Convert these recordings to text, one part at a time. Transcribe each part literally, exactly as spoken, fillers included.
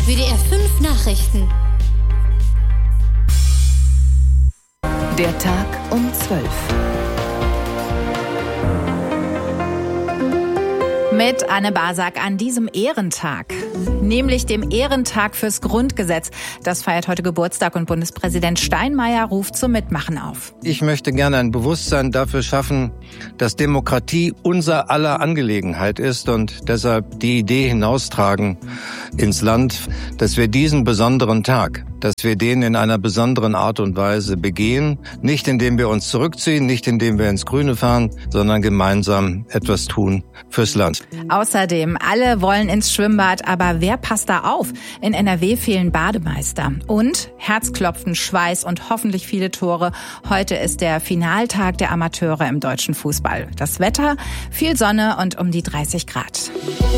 W D R fünf Nachrichten. Der Tag um zwölf. Mit Anne Basak an diesem Ehrentag, nämlich dem Ehrentag fürs Grundgesetz. Das feiert heute Geburtstag und Bundespräsident Steinmeier ruft zum Mitmachen auf. Ich möchte gerne ein Bewusstsein dafür schaffen, dass Demokratie unser aller Angelegenheit ist und deshalb die Idee hinaustragen ins Land, dass wir diesen besonderen Tag, dass wir den in einer besonderen Art und Weise begehen, nicht indem wir uns zurückziehen, nicht indem wir ins Grüne fahren, sondern gemeinsam etwas tun fürs Land. Außerdem, alle wollen ins Schwimmbad, aber wer passt da auf? In N R W fehlen Bademeister. Und Herzklopfen, Schweiß und hoffentlich viele Tore. Heute ist der Finaltag der Amateure im deutschen Fußball. Das Wetter, viel Sonne und um die dreißig Grad.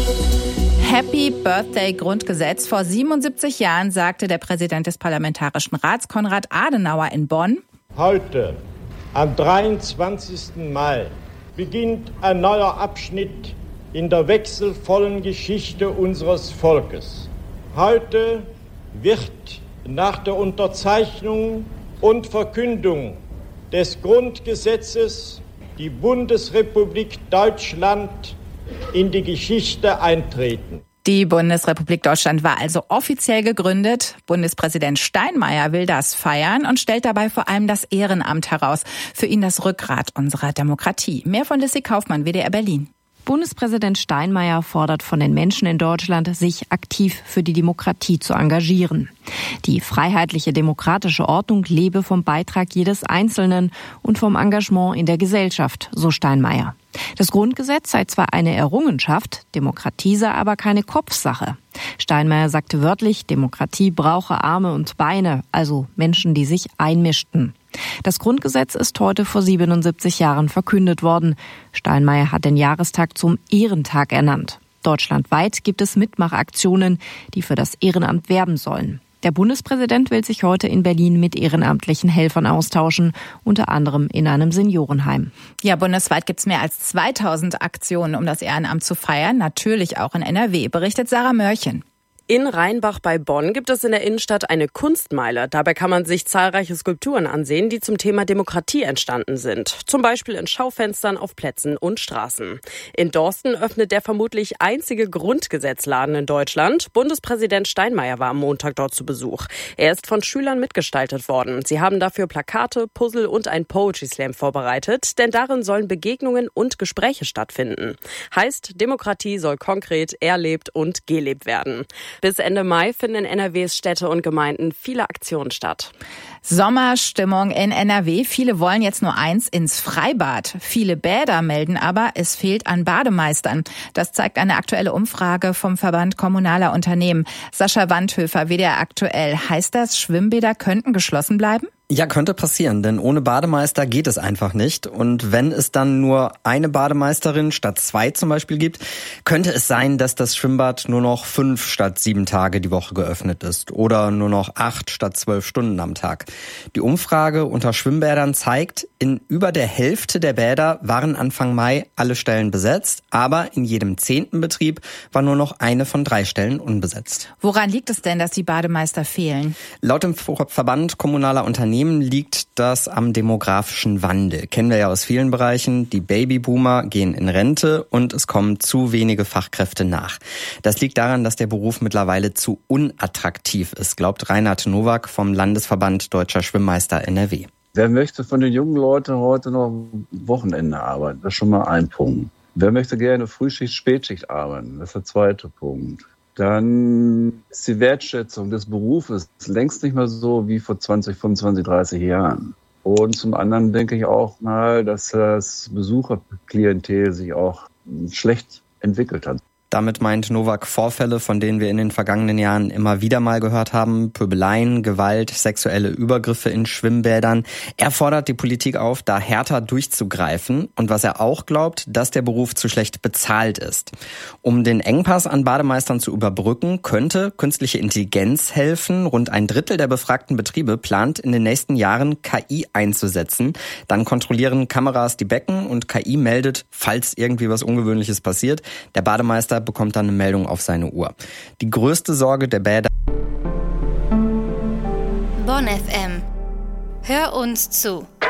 Happy Birthday Grundgesetz. Vor siebenundsiebzig Jahren sagte der Präsident des Parlamentarischen Rats, Konrad Adenauer, in Bonn: Heute, am dreiundzwanzigsten Mai, beginnt ein neuer Abschnitt in der wechselvollen Geschichte unseres Volkes. Heute wird nach der Unterzeichnung und Verkündung des Grundgesetzes die Bundesrepublik Deutschland in die Geschichte eintreten. Die Bundesrepublik Deutschland war also offiziell gegründet. Bundespräsident Steinmeier will das feiern und stellt dabei vor allem das Ehrenamt heraus. Für ihn das Rückgrat unserer Demokratie. Mehr von Lissy Kaufmann, W D R Berlin. Bundespräsident Steinmeier fordert von den Menschen in Deutschland, sich aktiv für die Demokratie zu engagieren. Die freiheitliche demokratische Ordnung lebe vom Beitrag jedes Einzelnen und vom Engagement in der Gesellschaft, so Steinmeier. Das Grundgesetz sei zwar eine Errungenschaft, Demokratie sei aber keine Kopfsache. Steinmeier sagte wörtlich, Demokratie brauche Arme und Beine, also Menschen, die sich einmischten. Das Grundgesetz ist heute vor siebenundsiebzig Jahren verkündet worden. Steinmeier hat den Jahrestag zum Ehrentag ernannt. Deutschlandweit gibt es Mitmachaktionen, die für das Ehrenamt werben sollen. Der Bundespräsident will sich heute in Berlin mit ehrenamtlichen Helfern austauschen, unter anderem in einem Seniorenheim. Ja, bundesweit gibt es mehr als zweitausend Aktionen, um das Ehrenamt zu feiern, natürlich auch in N R W, berichtet Sarah Mörchen. In Rheinbach bei Bonn gibt es in der Innenstadt eine Kunstmeile. Dabei kann man sich zahlreiche Skulpturen ansehen, die zum Thema Demokratie entstanden sind. Zum Beispiel in Schaufenstern auf Plätzen und Straßen. In Dorsten öffnet der vermutlich einzige Grundgesetzladen in Deutschland. Bundespräsident Steinmeier war am Montag dort zu Besuch. Er ist von Schülern mitgestaltet worden. Sie haben dafür Plakate, Puzzle und ein Poetry Slam vorbereitet, denn darin sollen Begegnungen und Gespräche stattfinden. Heißt, Demokratie soll konkret erlebt und gelebt werden. Bis Ende Mai finden in N R Ws Städte und Gemeinden viele Aktionen statt. Sommerstimmung in N R W. Viele wollen jetzt nur eins, ins Freibad. Viele Bäder melden aber, es fehlt an Bademeistern. Das zeigt eine aktuelle Umfrage vom Verband Kommunaler Unternehmen. Sascha Wandhöfer, W D R aktuell. Heißt das, Schwimmbäder könnten geschlossen bleiben? Ja, könnte passieren, denn ohne Bademeister geht es einfach nicht. Und wenn es dann nur eine Bademeisterin statt zwei zum Beispiel gibt, könnte es sein, dass das Schwimmbad nur noch fünf statt sieben Tage die Woche geöffnet ist oder nur noch acht statt zwölf Stunden am Tag. Die Umfrage unter Schwimmbädern zeigt, in über der Hälfte der Bäder waren Anfang Mai alle Stellen besetzt, aber in jedem zehnten Betrieb war nur noch eine von drei Stellen unbesetzt. Woran liegt es denn, dass die Bademeister fehlen? Laut dem Verband Kommunaler Unternehmen liegt das am demografischen Wandel. Kennen wir ja aus vielen Bereichen. Die Babyboomer gehen in Rente und es kommen zu wenige Fachkräfte nach. Das liegt daran, dass der Beruf mittlerweile zu unattraktiv ist, glaubt Reinhard Nowak vom Landesverband Deutscher Schwimmmeister N R W. Wer möchte von den jungen Leuten heute noch Wochenende arbeiten? Das ist schon mal ein Punkt. Wer möchte gerne Frühschicht, Spätschicht arbeiten? Das ist der zweite Punkt. Dann ist die Wertschätzung des Berufes längst nicht mehr so wie vor zwanzig, fünfundzwanzig, dreißig Jahren. Und zum anderen denke ich auch mal, dass das Besucherklientel sich auch schlecht entwickelt hat. Damit meint Nowak Vorfälle, von denen wir in den vergangenen Jahren immer wieder mal gehört haben. Pöbeleien, Gewalt, sexuelle Übergriffe in Schwimmbädern. Er fordert die Politik auf, da härter durchzugreifen. Und was er auch glaubt, dass der Beruf zu schlecht bezahlt ist. Um den Engpass an Bademeistern zu überbrücken, könnte künstliche Intelligenz helfen. Rund ein Drittel der befragten Betriebe plant in den nächsten Jahren K I einzusetzen. Dann kontrollieren Kameras die Becken und K I meldet, falls irgendwie was Ungewöhnliches passiert. Der Bademeister bekommt dann eine Meldung auf seine Uhr. Die größte Sorge der Bäder Bonn F M. Hör uns zu.